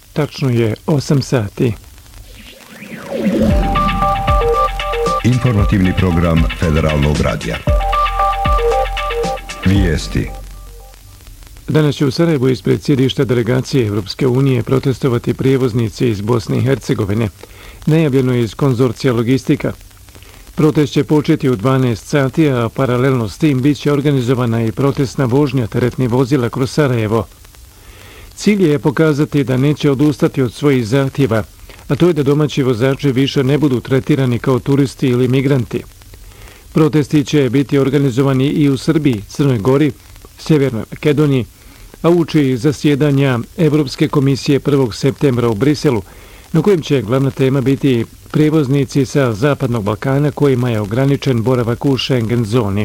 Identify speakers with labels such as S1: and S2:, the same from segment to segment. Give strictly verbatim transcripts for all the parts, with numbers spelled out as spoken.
S1: Tačno je osam sati.
S2: Informativni program Federalnog radija. Vijesti.
S1: Danas će u Sarajevu ispred sjedišta delegacije Evropske unije protestovati prijevoznici iz Bosne i Hercegovine. Najavljeno je iz konzorcija logistika. Protest će početi u dvanaest sati, a paralelno s tim bit će organizovana i protestna vožnja teretnih vozila kroz Sarajevo. Cilj je pokazati da neće odustati od svojih zahtjeva, a to je da domaći vozači više ne budu tretirani kao turisti ili migranti. Protesti će biti organizovani i u Srbiji, Crnoj Gori, Sjevernoj Makedoniji, a uoči zasjedanja Evropske komisije prvog septembra u Briselu, na kojem će glavna tema biti prijevoznici sa Zapadnog Balkana kojima je ograničen boravak u Schengen zoni.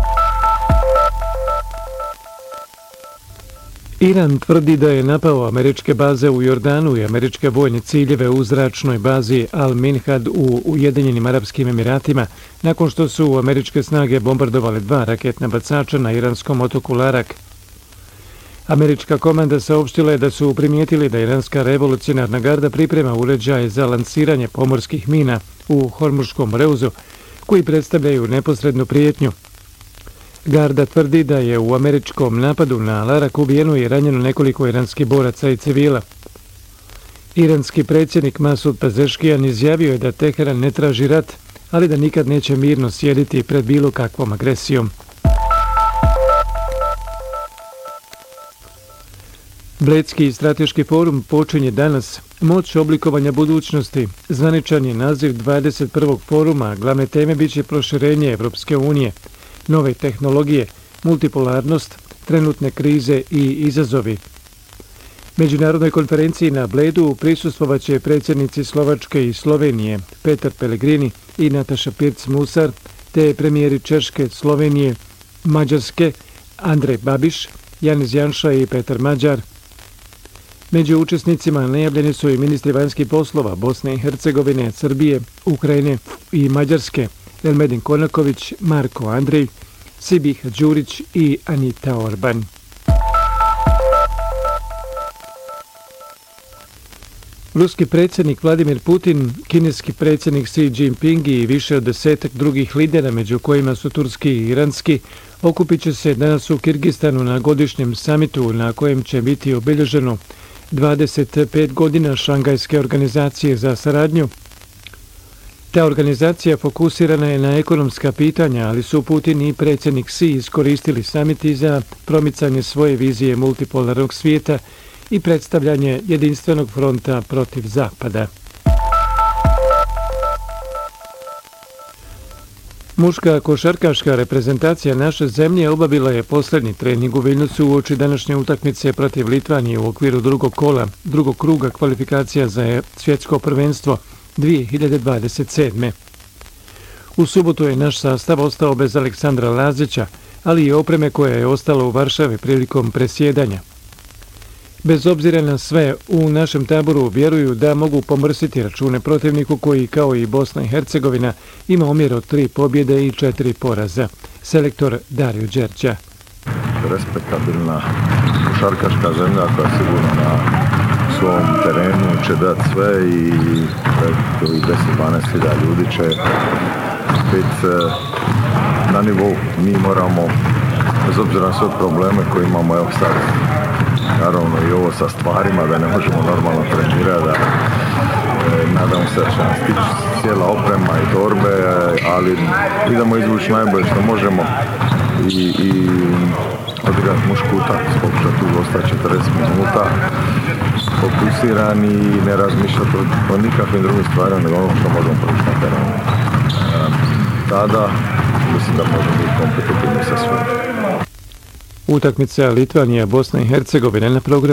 S1: Iran tvrdi da je napao američke baze u Jordanu i američke vojne ciljeve u zračnoj bazi Al-Minhad u Ujedinjenim Arapskim Emiratima, nakon što su američke snage bombardovale dva raketna bacača na iranskom otoku Larak. Američka komanda saopštila je da su primijetili da iranska revolucionarna garda priprema uređaje za lansiranje pomorskih mina u Hormuškom reuzu, koji predstavljaju neposrednu prijetnju. Garda tvrdi da je u američkom napadu na Larak ubijeno i ranjeno nekoliko iranskih boraca i civila. Iranski predsjednik Masud Pezeškijan izjavio je da Teheran ne traži rat, ali da nikad neće mirno sjediti pred bilo kakvom agresijom. Bledski strateški forum počinje danas. Moć oblikovanja budućnosti. Zvaničan je naziv dvadeset prvog foruma, glavne teme biće proširenje Evropske unije, nove tehnologije, multipolarnost, trenutne krize i izazovi. Međunarodnoj konferenciji na Bledu prisustvovaće predsjednici Slovačke i Slovenije Petar Pellegrini i Nataša Pirc-Musar, te premijeri Češke, Slovenije, Mađarske Andrej Babiš, Janez Janša i Petar Mađar. Među učesnicima najavljeni su i ministri vanjskih poslova Bosne i Hercegovine, Srbije, Ukrajine i Mađarske, Elmedin Konaković, Marko Andrej, Sibih Đurić i Anita Orban. Ruski predsjednik Vladimir Putin, kineski predsjednik Xi Jinping i više od desetak drugih lidera, među kojima su turski i iranski, okupit će se danas u Kirgistanu na godišnjem samitu na kojem će biti obilježeno dvadeset pet godina Šangajske organizacije za saradnju. Ta organizacija fokusirana je na ekonomska pitanja, ali su Putin i predsjednik Xi iskoristili samiti za promicanje svoje vizije multipolarnog svijeta i predstavljanje jedinstvenog fronta protiv Zapada. Muška košarkaška reprezentacija naše zemlje obavila je posljednji trening u Viljnusu uoči današnje utakmice protiv Litvanije u okviru drugog kola, drugog kruga kvalifikacija za svjetsko prvenstvo dvije hiljade dvadeset sedme. U subotu je naš sastav ostao bez Aleksandra Lazića, ali i opreme koja je ostala u Varšavi prilikom presjedanja. Bez obzira na sve, u našem taboru vjeruju da mogu pomrsiti račune protivniku koji, kao i Bosna i Hercegovina, ima omjer od tri pobjede i četiri poraza. Selektor Dario Đerđa.
S3: Respektabilna košarkaška zemlja koja sigurno na svom terenu će dati sve i ovih deset do dvanaest hiljada ljudi će biti na nivou. Mi moramo, bez obzira na sve probleme koje imamo, evo sad, naravno i ovo sa stvarima, da ne možemo normalno trenirati, da e, nadam se da će nas stići cijela oprema i torbe, ali idemo izvući najbolje što možemo i, i odigrati mušku utakmicu, pokušati tu ostati četrdeset minuta, fokusiran i ne razmišljati o, o nikakvim drugim stvarima nego ono što možemo pružiti na terenu. E, tada mislim da možemo biti kompetitivni sa svojim.
S1: Utakmica Litvanija, Bosna i Hercegovina na programu